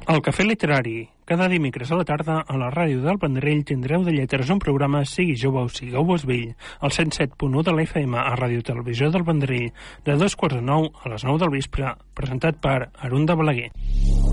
El Cafè Literari. Cada dimecres a la tarda, a la ràdio del Vendrell, tindreu de lletres un programa Sigui jove o sigueu vell, al 107.1 de la FM a Ràdio Televisió del Vendrell, de 2:45 a les 9 del vespre, presentat per Arunda Balaguer.